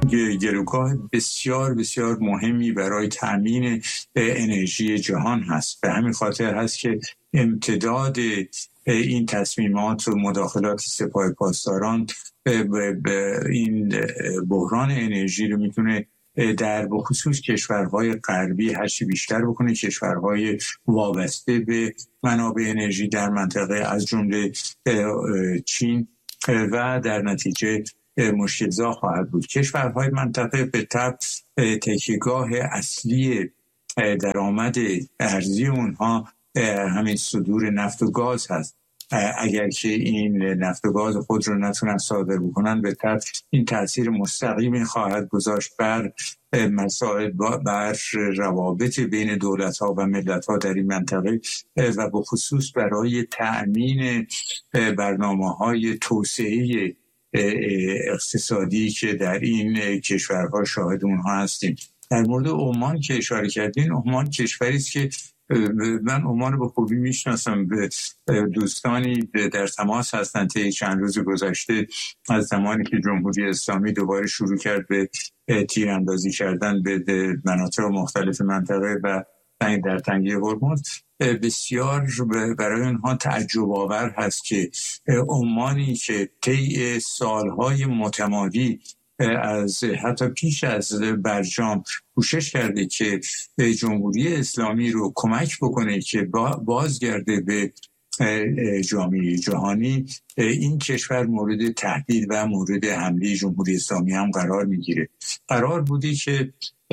گلوگاه بسیار بسیار مهمی برای تأمین انرژی جهان هست. به همین خاطر هست که امتداد این تصمیمات و مداخلات سپاه پاسداران به این بحران انرژی رو میتونه در بخصوص کشورهای غربی هرچی بیشتر بکنه. کشورهای وابسته به منابع انرژی در منطقه از جمله چین و در نتیجه مشکل‌زا خواهد بود. کشورهای منطقه به طبع تکیهگاه اصلی درآمد ارزی اونها همین صدور نفت و گاز هست. اگر که این نفت و گاز خود رو نتونن صادر بکنن به طبع این تأثیر مستقیمی خواهد گذاشت بر مسائل، بر روابط بین دولت‌ها و ملت‌ها در این منطقه و به خصوص برای تأمین برنامه‌های توسعه اقتصادی که در این کشورها شاهد اونها هستیم. در مورد عمان که اشاره کردین، عمان کشوری است که من عمان رو به خوبی میشناسم. به دوستانی در تماس هستند. طی چند روز گذشته از زمانی که جمهوری اسلامی دوباره شروع کرد به تیراندازی کردن به مناطق مختلف منطقه و در تنگه هرمز، بسیار برای اونها تعجب آور هست که عمانی که طی سالهای متمادی از حتی پیش از برجام کوشش کرده که جمهوری اسلامی رو کمک بکنه که بازگرده به جامعه جهانی، این کشور مورد تهدید و مورد حمله جمهوری اسلامی هم قرار میگیره. قرار بودی که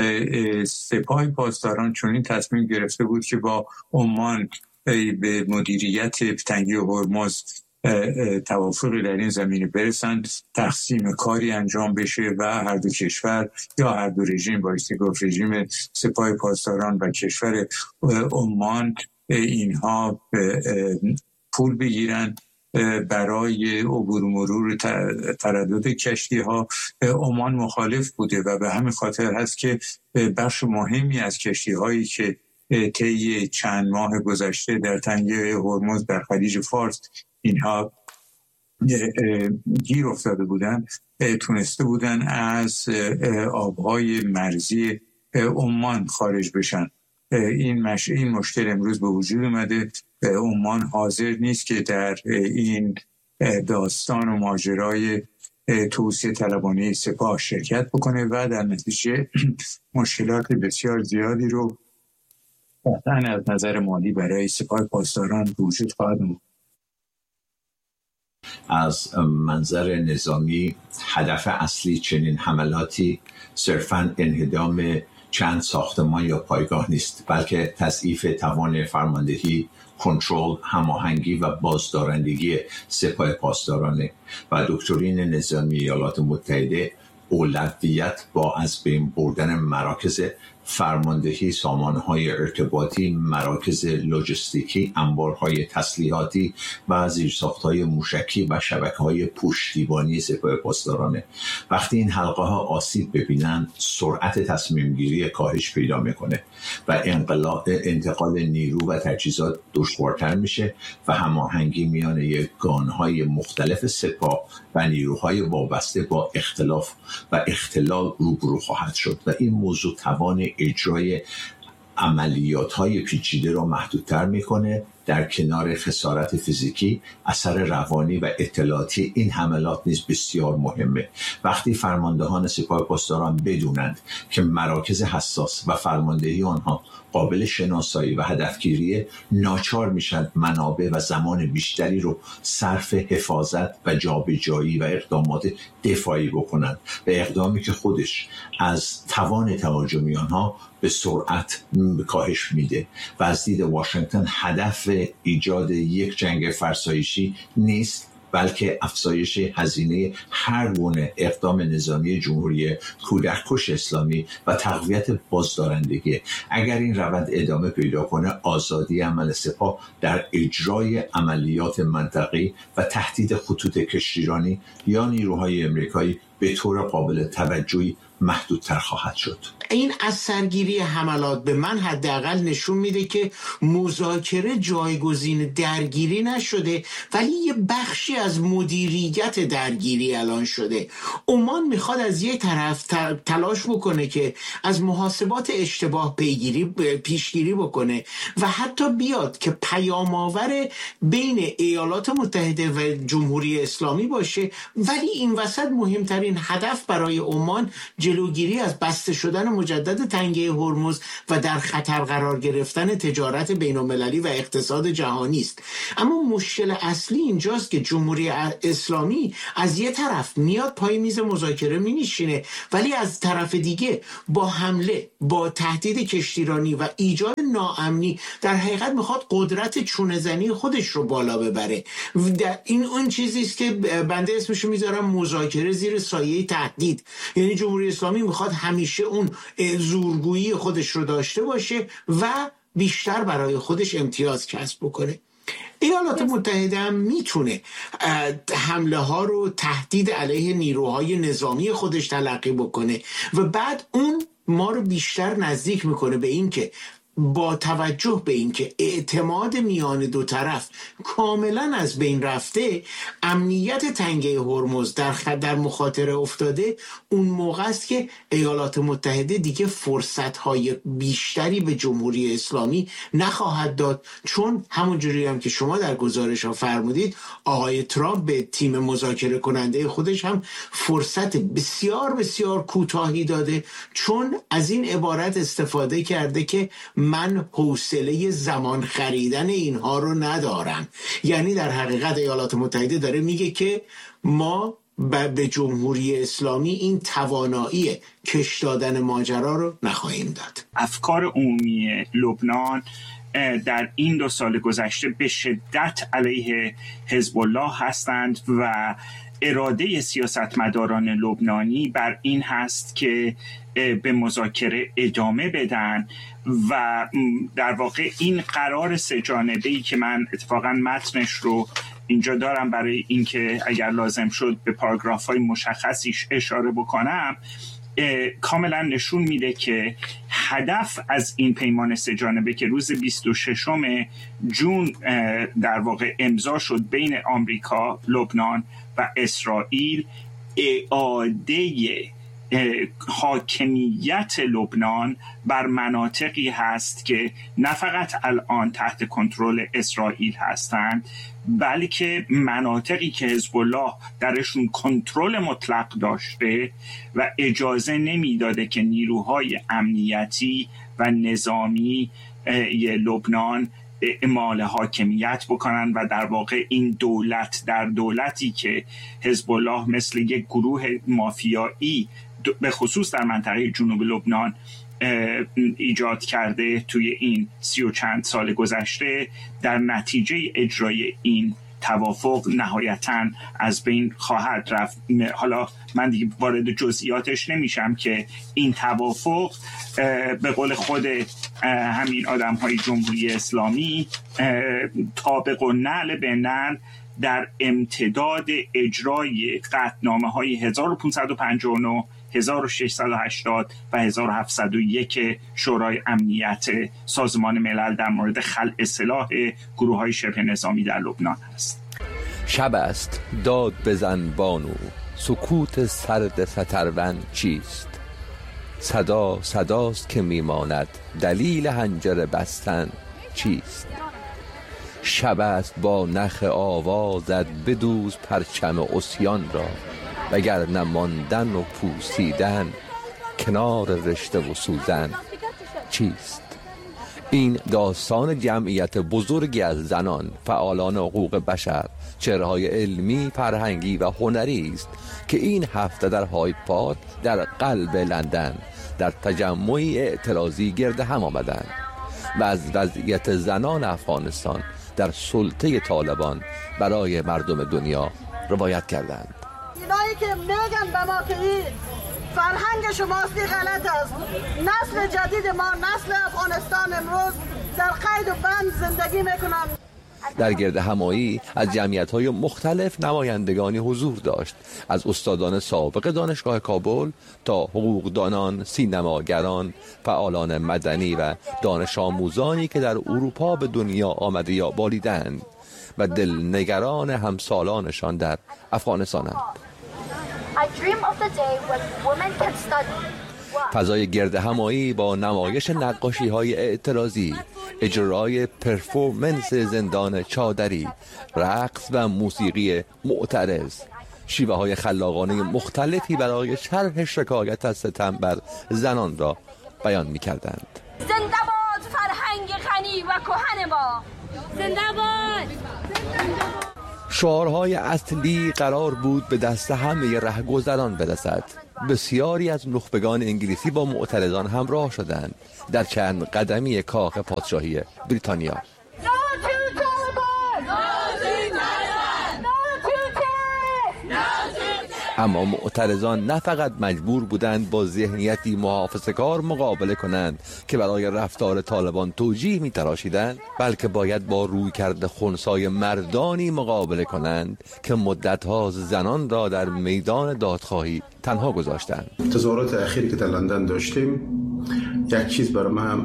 سپاه پاسداران چنین تصمیم گرفته بود که با عمان به مدیریت تنگه هرمز توافقی در این زمینه برسند، تقسیم کاری انجام بشه و هر دو کشور یا هر دو رژیم، بایستی گفت رژیم سپاه پاسداران و کشور عمان، اینها پول بگیرن برای عبور و مرور تردد کشتی ها. عمان مخالف بوده و به همین خاطر هست که بخش مهمی از کشتی هایی که طی چند ماه گذشته در تنگه هرمز در خلیج فارس اینها گیر افتاده بودن، تونسته بودن از آبهای مرزی عمان خارج بشن. این مشکل امروز به وجود اومده. عمان حاضر نیست که در این داستان و ماجرای توسعه طلبانه سپاه شرکت بکنه و در نتیجه مشکلات بسیار زیادی رو قطعاً از نظر مالی برای سپاه پاسداران وجود خواهد آورد. از منظر نظامی هدف اصلی چنین حملاتی صرفاً انهدام چند ساختمان یا پایگاه نیست، بلکه تضعیف توان فرماندهی، کنترل، هماهنگی و بازدارندگی سپاه پاسدارانه و دکترین نظامی ایالات متحده اولویت با از بین بردن مراکز فرماندهی، سامانه‌های ارتباطی، مراکز لوجستیکی، انبارهای تسلیحاتی و زیرساخت‌های موشکی و شبکه‌های پشتیبانی سپاه پاسدارانه. وقتی این حلقه‌ها آسیب ببینند، سرعت تصمیم گیری کاهش پیدا میکنه و انتقال نیرو و تجهیزات دشوارتر میشه و هماهنگی میان یگانهای مختلف سپاه و نیروهای وابسته با اختلاف و اختلال روبرو خواهد شد و این موضوع توان اجرای عملیات‌های پیچیده را محدودتر می‌کنه. در کنار خسارت فیزیکی، اثر روانی و اطلاعاتی این حملات نیز بسیار مهمه. وقتی فرماندهان سپاه پاسداران بدونند که مراکز حساس و فرماندهی آنها قابل شناسایی و هدفگیری، ناچار میشن منابع و زمان بیشتری رو صرف حفاظت و جابجایی و اقدامات دفاعی بکنند و اقدامی که خودش از توان تهاجمی آنها به سرعت کاهش میده و از دید واشنگتن هدف ایجاد یک جنگ فرسایشی نیست، بلکه افزایش هزینه هر گونه اقدام نظامی جمهوری کودککش اسلامی و تقویت بازدارندگی. اگر این روند ادامه پیدا کنه، آزادی عمل سپاه در اجرای عملیات منطقی و تهدید خطوط کشتیرانی یا نیروهای امریکایی به طور قابل توجهی محدودتر خواهد شد. این از سرگیری حملات به من حداقل نشون میده که مذاکره جایگزین درگیری نشده، ولی یه بخشی از مدیریت درگیری الان شده. عمان میخواد از یک طرف تلاش بکنه که از محاسبات اشتباه پیشگیری بکنه و حتی بیاد که پیام‌آور بین ایالات متحده و جمهوری اسلامی باشه، ولی این وسط مهمترین هدف برای عمان جلوگیری از بسته شدن مجدد تنگه هرمز و در خطر قرار گرفتن تجارت بین‌المللی و اقتصاد جهانی است. اما مشکل اصلی اینجاست که جمهوری اسلامی از یه طرف میاد پای میز مذاکره مینشینه، ولی از طرف دیگه با حمله، با تهدید کشتیرانی و ایجاد ناامنی در حقیقت میخواد قدرت چونه‌زنی خودش رو بالا ببره. این اون چیزی است که بنده اسمشو میذارم مذاکره زیر سایه تهدید. یعنی جمهوری اسلامی میخواد همیشه اون زورگویی خودش رو داشته باشه و بیشتر برای خودش امتیاز کسب بکنه. ایالات متحده هم میتونه حمله ها رو تهدید علیه نیروهای نظامی خودش تلقی بکنه و بعد اون ما رو بیشتر نزدیک میکنه به این که با توجه به اینکه اعتماد میان دو طرف کاملا از بین رفته، امنیت تنگه هرمز در مخاطره افتاده، اون موقع است که ایالات متحده دیگه فرصت‌های بیشتری به جمهوری اسلامی نخواهد داد، چون همونجوری هم که شما در گزارش ها فرمودید آقای ترامپ به تیم مذاکره کننده خودش هم فرصت بسیار بسیار کوتاهی داده، چون از این عبارت استفاده کرده که من حوصله زمان خریدن اینها رو ندارم. یعنی در حقیقت ایالات متحده داره میگه که ما به جمهوری اسلامی این توانایی کش دادن ماجرا رو نخواهیم داد. افکار عمومی لبنان در این 2 سال گذشته به شدت علیه حزب الله هستند و اراده سیاستمداران لبنانی بر این هست که به مذاکره ادامه بدن و در واقع این قرار 3 جانبه‌ای که من اتفاقا متنش رو اینجا دارم برای اینکه اگر لازم شد به پاراگراف‌های مشخصیش اشاره بکنم، کاملا نشون میده که هدف از این پیمان 3 جانبه که روز 26 جون در واقع امضا شد بین آمریکا، لبنان و اسرائیل، اعاده حاکمیت لبنان بر مناطقی هست که نه فقط الان تحت کنترل اسرائیل هستند، بلکه مناطقی که حزب الله درشون کنترل مطلق داشته و اجازه نمیداده که نیروهای امنیتی و نظامی لبنان اعمال حاکمیت بکنن و در واقع این دولت در دولتی که حزب الله مثل یک گروه مافیایی به خصوص در منطقه جنوب لبنان ایجاد کرده توی این 30 و چند سال گذشته، در نتیجه اجرای این توافق نهایتاً از بین خواهد رفت. حالا من دیگه وارد جزئیاتش نمیشم که این توافق به قول خود همین آدم‌های جمهوری اسلامی طابق و نعل به نعل در امتداد اجرای قطعنامه‌های 1559 1680 و 1701 شورای امنیت سازمان ملل در مورد خلع سلاح گروه‌های شبه نظامی در لبنان است. شب است داد بزن بانو، سکوت سرد سترون چیست؟ صدا صداست که میماند، دلیل حنجره بستن چیست؟ شب است با نخ آوازت بدوز پرچم عصیان را، وگر نماندن و پوسیدن کنار رشته و سوزن چیست؟ این داستان جمعیت بزرگی از زنان فعالان حقوق بشر، چهره‌های علمی، فرهنگی و هنری است که این هفته در هاید پارک در قلب لندن در تجمعی اعتراضی گرد هم آمدند و از وضعیت زنان افغانستان در سلطه طالبان برای مردم دنیا روایت کردند. اینایی که میگن به ما که این فرهنگ شماست غلط است، نسل جدید ما، نسل افغانستان امروز در قید و بند زندگی میکنن. در گرد همایی از جمعیت‌های مختلف نمایندگانی حضور داشت، از استادان سابق دانشگاه کابل تا حقوقدانان، سینماگران، فعالان مدنی و دانش آموزانی که در اروپا به دنیا آمده یا بالیدند و دلنگران همسالانشان در افغانستانند. فضای گرد همایی با نمایش نقاشی‌های اعتراضی، اجرای پرفورمنس زندان چادری، رقص و موسیقی معترض، شیوه‌های خلاقانه مختلفی برای شرح شکایت از ستم بر زنان را بیان می‌کردند. زنده باد فرهنگ غنی و کهن ما، زنده باد. شعارهای اصلی قرار بود به دست همه رهگذران برسد. بسیاری از نخبگان انگلیسی با معترضان همراه شدند در چند قدمی کاخ پادشاهی بریتانیا. اما معترضان نه فقط مجبور بودند با ذهنیتی محافظه‌کار مقابله کنند که برای رفتار طالبان توجیه می‌تراشیدند، بلکه باید با رویکرد خنثی مردانی مقابله کنند که مدت‌ها زنان را در میدان دادخواهی تنها گذاشتند. تظاهرات اخیری که در لندن داشتیم، یک چیز برای من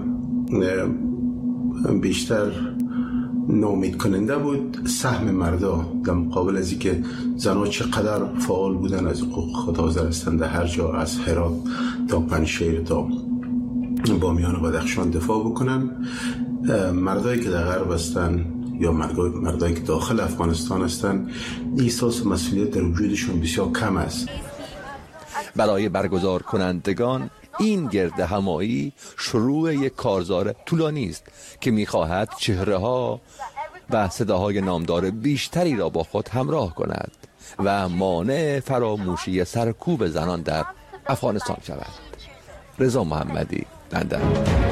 بیشتر ناامید کننده بود، سهم مردا در مقابل از اینکه زنها چقدر فعال بودن از حقوق خود حاضر هستند هر جا از هرات تا پنجشیر تا بامیان و بدخشان دفاع بکنن. مردایی که در غرب هستن یا مردایی که داخل افغانستان هستن، احساس مسئولیت در وجودشون بسیار کم است. برای برگزار کنندگان این گرد همایی شروع یک کارزار طولانی است که می‌خواهد چهره‌ها و صداهای نامدار بیشتری را با خود همراه کند و مانع فراموشی سرکوب زنان در افغانستان شود. رضا محمدی، لندن.